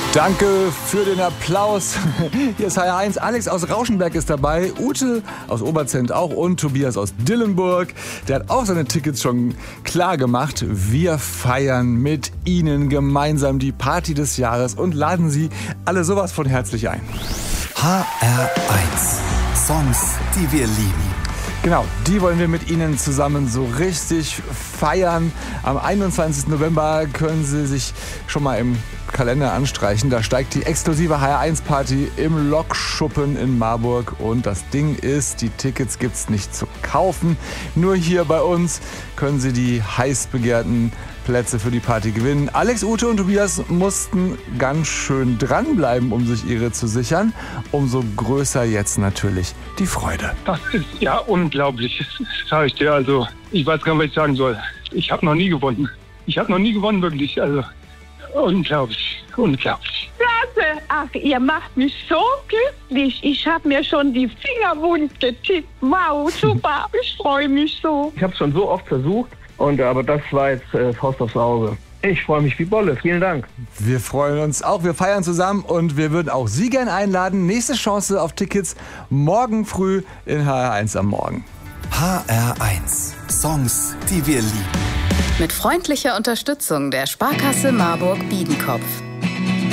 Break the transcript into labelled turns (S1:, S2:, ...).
S1: Danke für den Applaus. Hier ist HR1. Alex aus Rauschenberg ist dabei, Ute aus Oberzent auch und Tobias aus Dillenburg. Der hat auch seine Tickets schon klar gemacht. Wir feiern mit Ihnen gemeinsam die Party des Jahres und laden Sie alle sowas von herzlich ein.
S2: HR1. Songs, die wir lieben.
S1: Genau, die wollen wir mit Ihnen zusammen so richtig feiern. Am 21. November können Sie sich schon mal im Kalender anstreichen. Da steigt die exklusive HR1-Party im Lokschuppen in Marburg. Und das Ding ist, die Tickets gibt's nicht zu kaufen. Nur hier bei uns können Sie die heiß begehrten Plätze für die Party gewinnen. Alex, Ute und Tobias mussten ganz schön dranbleiben, um sich ihre zu sichern. Umso größer jetzt natürlich die Freude.
S3: Das ist ja unglaublich, das sage ich dir. Also, ich weiß gar nicht, was ich sagen soll. Ich habe noch nie gewonnen. Wirklich. Also, unglaublich.
S4: Klasse! Ach, ihr macht mich so glücklich. Ich habe mir schon die Finger wund getippt. Wow, super, ich freue mich so.
S5: Ich habe es schon so oft versucht, aber das war jetzt Faust aufs Auge. Ich freue mich wie Bolle. Vielen Dank.
S1: Wir freuen uns auch. Wir feiern zusammen und wir würden auch Sie gern einladen. Nächste Chance auf Tickets morgen früh in HR1 am Morgen.
S2: HR1. Songs, die wir lieben.
S6: Mit freundlicher Unterstützung der Sparkasse Marburg-Biedenkopf.